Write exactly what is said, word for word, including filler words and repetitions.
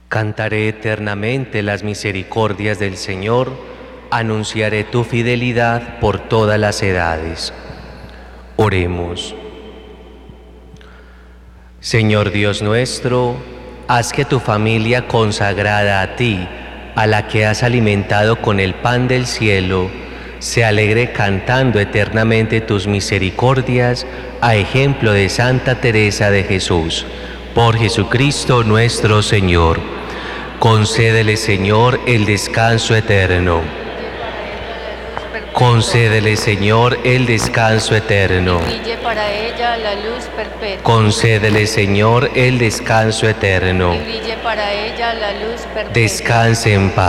Cantaré eternamente las misericordias del Señor, anunciaré tu fidelidad por todas las edades. Oremos. Señor Dios nuestro, haz que tu familia consagrada a ti, a la que has alimentado con el pan del cielo, se alegre cantando eternamente tus misericordias, a ejemplo de Santa Teresa de Jesús. Por Jesucristo nuestro Señor. Concédele, Señor, el descanso eterno. Concédele, Señor, el descanso eterno. Brille para ella la luz perpetua. Concédele, Señor, el descanso eterno. Brille para ella la luz perpetua. Descanse en paz.